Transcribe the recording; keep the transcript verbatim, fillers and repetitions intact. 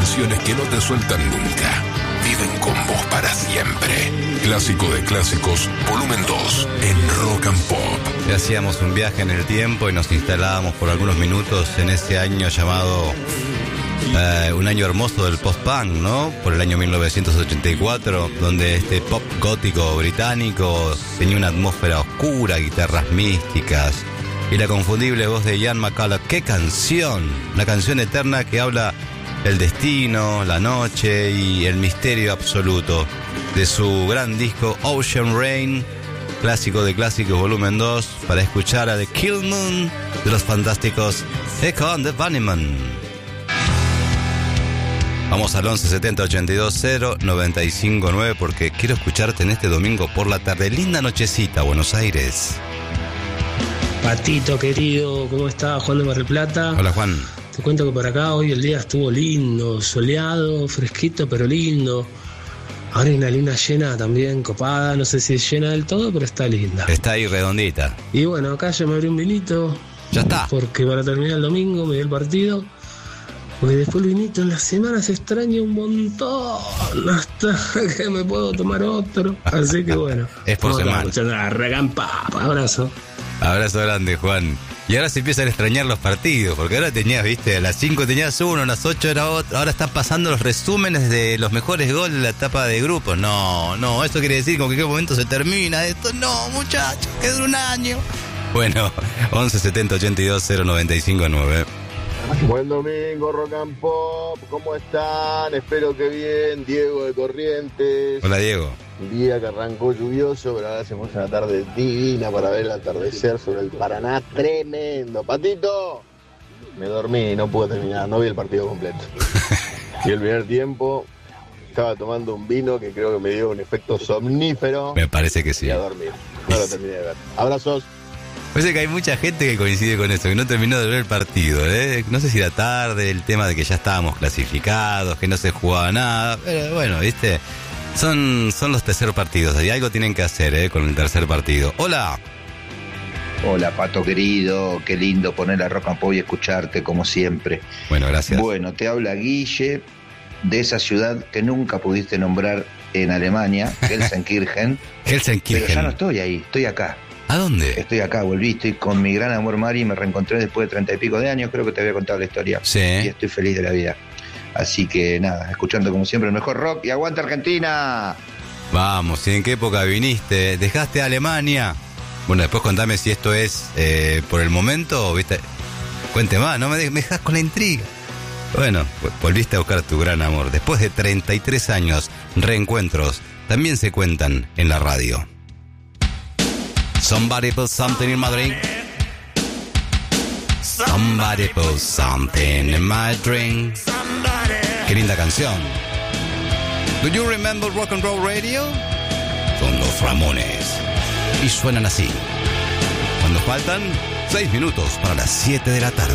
canciones que no te sueltan nunca. Viven con vos para siempre. Clásico de clásicos, volumen dos, en Rock and Pop. Y hacíamos un viaje en el tiempo y nos instalábamos por algunos minutos en ese año llamado eh, un año hermoso del post-punk, ¿no? Por el año mil novecientos ochenta y cuatro, donde este pop gótico británico tenía una atmósfera oscura, guitarras místicas y la confundible voz de Ian McCulloch. ¡Qué canción! Una canción eterna que habla el destino, la noche y el misterio absoluto de su gran disco Ocean Rain, clásico de clásicos volumen dos, para escuchar a The Kill Moon de los fantásticos Echo and the Bunnymen. Vamos al once setenta ochenta y dos cero noventa y cinco nueve porque quiero escucharte en este domingo por la tarde. Linda nochecita, Buenos Aires. Patito querido, ¿cómo estás? Juan de Mar del Plata. Hola, Juan. Te cuento que por acá hoy el día estuvo lindo, soleado, fresquito, pero lindo. Ahora hay una luna llena también, copada, no sé si es llena del todo, pero está linda. Está ahí redondita. Y bueno, acá ya me abrí un vinito. Ya está. Porque para terminar el domingo me di el partido. Porque después el vinito en las semanas se extraña un montón. Hasta que me puedo tomar otro. Así que bueno. Es por semana. Escuchando la Regampa. Abrazo. Abrazo grande, Juan. Y ahora se empiezan a extrañar los partidos, porque ahora tenías, viste, a las cinco tenías uno, a las ocho era otro. Ahora están pasando los resúmenes de los mejores goles de la etapa de grupos. No, no, eso quiere decir con que en qué momento se termina esto. No, muchachos, que dura un año. Bueno, once setenta ochenta y dos cero noventa y cinco nueve. Buen domingo, Rock and Pop, ¿cómo están? Espero que bien. Diego de Corrientes. Hola, Diego. Un día que arrancó lluvioso, pero ahora hacemos una tarde divina para ver el atardecer sobre el Paraná. Tremendo. Patito, me dormí, no pude terminar, no vi el partido completo. Y el primer tiempo estaba tomando un vino que creo que me dio un efecto somnífero. Me parece que sí. Y a dormir, no lo terminé de ver. Abrazos. Parece que hay mucha gente que coincide con eso, que no terminó de ver el partido, ¿eh? No sé si era tarde, el tema de que ya estábamos clasificados, que no se jugaba nada, pero bueno, viste, son, son los tercer partidos, y algo tienen que hacer, ¿eh? Con el tercer partido. Hola. Hola, Pato querido, qué lindo poner a Rock and Pop y escucharte como siempre. Bueno, gracias. Bueno, te habla Guille, de esa ciudad que nunca pudiste nombrar en Alemania, Gelsenkirchen. Gelsenkirchen. Pero ya no estoy ahí, estoy acá. ¿A dónde? Estoy acá, volví, estoy con mi gran amor Mari, me reencontré después de treinta y pico de años, creo que te había contado la historia. Sí. Y estoy feliz de la vida. Así que nada, escuchando como siempre el mejor rock y ¡aguanta Argentina! Vamos, ¿y en qué época viniste? ¿Dejaste Alemania? Bueno, después contame si esto es eh, por el momento o viste. Cuente más, no me, de- me dejas con la intriga. Bueno, volviste a buscar tu gran amor. Después de treinta y tres años, reencuentros también se cuentan en la radio. Somebody put something in my drink. Somebody put something in my drink. Qué linda canción. Do you remember Rock and Roll Radio? Son los Ramones. Y suenan así. Cuando faltan seis minutos para las siete de la tarde.